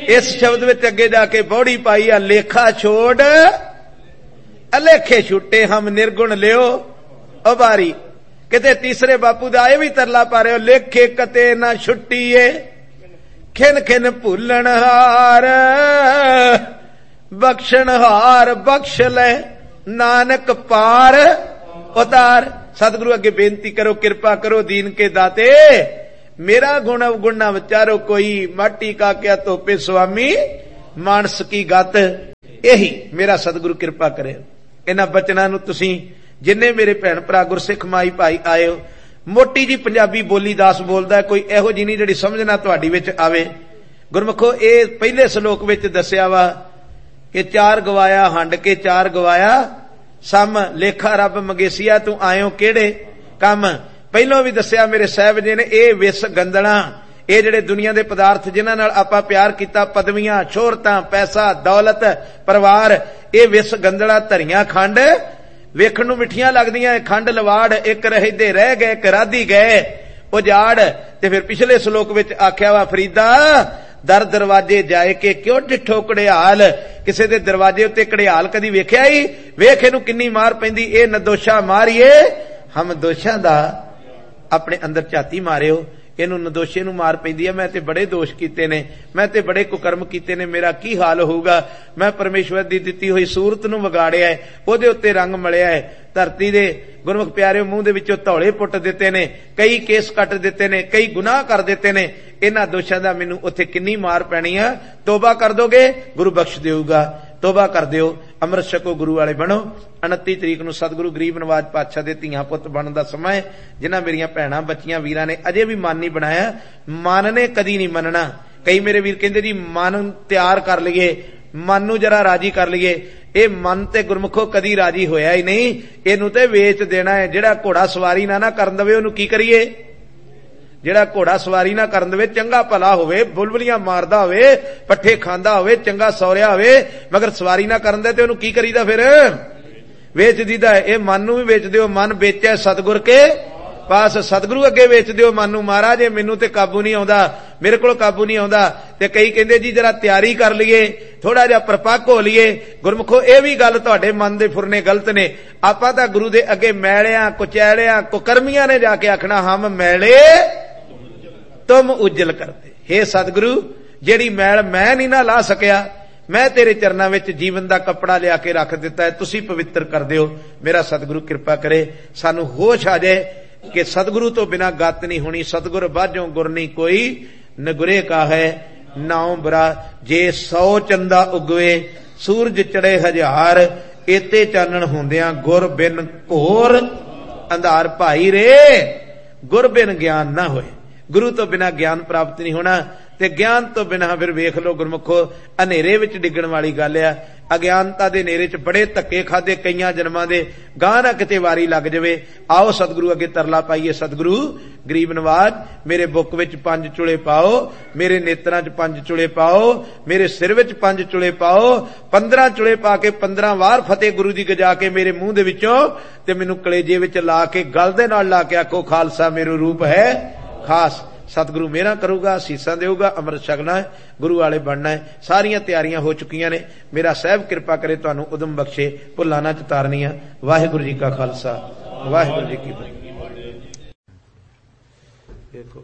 इस शब्द विच अगे जाके बौड़ी पाई आ, लेखा छोड़ अलेखे छुट्टे हम निर्गुण लियो उबारी। किते तीसरे बापू दा ये भी तरला पा रहे हो, लेखे कते ना छुट्टीए खिन खिन भूलन हार बख्शण हार बख्श ले नानक पार उतार। सतगुरु अगे बेनती करो, कृपा करो दीन के दाते, मेरा गुण अवगुण ना विचारो कोई, माटी का क्या तोपे स्वामी मानस की गत। यही मेरा सतगुरु कृपा करे। इन्हां बचनां नूं तुसीं जिन्ने मेरे भैण भरा गुरसिख माई भाई आए हो, मोटी जी पंजाबी बोली दास बोलदा है, कोई इहो जी नहीं जिहड़ी समझ ना तुहाडी विच आवे। गुरमुखो ये पहले श्लोक विच दस्सिया वा कि चार गवाया हंड के चार गवाया सम, लेखा रब मंगेसिया तू आयो केड़े कम। पहलों भी दस्सिया मेरे साहब जी ने, ये विस गंदना, ये जिहड़े दुनिया दे पदार्थ जिन्हां नाल आपां प्यार कीता, पदवियां शोहरतां पैसा दौलत परिवार, ये विस गंदड़ा धरियां खंड वेखण नूं मिठियां लगदियां, खंड लवाड़ एक रहदे रह गए एक राधी गए उजाड़। ते फिर पिछले श्लोक विच आख्या वा, फरीदा दर दरवाजे जाए के क्यों डिठो घड़ियाल। किसी दे दरवाजे उत्ते घड़ियाल कदी वेख्या ही? वेख इहनूं किन्नी मार पैंदी, ए नदोशा मारिए हम दोषां दा अपने अंदर झाती मारियो, इनू नदोशे नू मार पैंदी है। मैं ते बड़े दोष कीते ने, मैं ते बड़े कुकर्म कीते ने, मेरा की हाल होऊगा। मैं परमेश्वर दी दित्ती हुई सूरत नू विगाड़िया है, ओदे उत्ते रंग मलिया है। धरती दे गुरमुख प्यारे मूंह दे विचों धौले पुट दिते ने, कई केस कट दिते ने, कई गुनाह कर दिते ने। इन्हां दोषां दा मैनू उत्थे किन्नी मार पैणी आ। तोबा कर दोगे गुरु बख्श देऊगा, तोबा कर दिओ, अमृत छको, गुरु वाले बनो। 29 तरीक नूं सतगुरु गरीब नवाज पातशाह दे धीआं पुत्त बनण दा समां है। जिन्हां मेरियां भैणां बच्चियां वीरां ने अजे भी मन नहीं बनाया, मन ने कदी नहीं मनना। कई मेरे वीर कहंदे जी मन तैयार कर लईए, मन नूं जरा राजी कर लईए। ये मन ते गुरमुखो कदी राजी होया ही नहीं, इहनूं ते वेच देना है। जिहड़ा घोड़ा सवारी ना करन देवे उहनूं की करिए? जिहड़ा घोड़ा सवारी ना करन देवे, चंगा भला होवे, बुलबुलियां मारदा होवे, पट्ठे खांदा होवे, चंगा सौरिया होवे, मगर सवारी ना करन दे ते उहनूं की करीदा? फिर वेच दीदा है। ये मन नूं भी वेच दिओ, मन बेचै सतगुर के पास, सतगुरु अगे वेच दिओ मन नूं। महाराज मैनू ते काबू नहीं आउंदा, मेरे कोल काबू नहीं आउंदा। ते कई कहंदे जी जरा तैयारी कर लईए, थोड़ा जिहा परपक्क हो लईए। गुरमुखो ये भी गल तुहाडे मन दे फुरने गलत ने। आपां तां गुरु दे अगे मैलियां कुचैलियां कुकर्मियां ने जाके आखना हम मैले तुम उज्जल करते। हे सतगुरु जेड़ी मैल मैं नहीं ना ला सकिया, मैं तेरे चरनां विच जीवन दा कपड़ा लिया के रख दिता है, तुसी पवित्र कर दिओ। मेरा सतगुरु कृपा करे, सानू होश आ जाए कि सतगुरु तो बिना गत नहीं होनी। सतगुर बाझों गुर नहीं कोई, नगुरे का है नाउ बुरा। जे 100 चंदा उगवे सूरज चढ़े 1000, एते चानण होंदियां गुर बिन घोर अंधार। भाई रे गुर बिन ज्ञान ना होए, गुरु तो बिना ज्ञान प्राप्त नहीं होना, ते ज्ञान तो बिना फिर वेख लो गुरमुखो हनेरे विच डिगण वाली गल आ। अज्ञानता दे नेरे च बड़े धक्के खादे कईयां जन्मां दे, गां ना किते वारी लग जावे। आओ सतगुरु अगे तरला पाईए, सतगुरु गरीब नवाज मेरे बुक विच 5 चुले पाओ, मेरे नेत्रां च 5 चुले पाओ, मेरे सिर विच 5 चुले पाओ। 15 चुले पा के 15 वार फतेह गुरु दी गजा के मेरे मूंह दे विचों ते मैनू कलेजे विच ला के गल दे नाल ला के आखो खालसा मेरो रूप है खास। सतगुरु मेहरा करूगा, सीसा देऊगा, अमृत छकना है, गुरु वाले बनना है। सारियां तैयारियां हो चुकियां ने। मेरा साहब कृपा करे तुहानू उदम बख्शे, भुल्लां ना चतारनियां। वाहिगुरू जी का खालसा, वाहिगुरू जी की फतेह।